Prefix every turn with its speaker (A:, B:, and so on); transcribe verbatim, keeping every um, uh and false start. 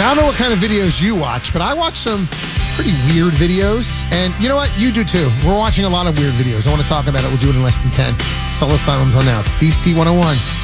A: Now, I don't know what kind of videos you watch, but I watch some pretty weird videos. And you know what? You do too. We're watching a lot of weird videos. I want to talk about it. We'll do it in less than ten. Soul Asylum's on now. It's D C one oh one.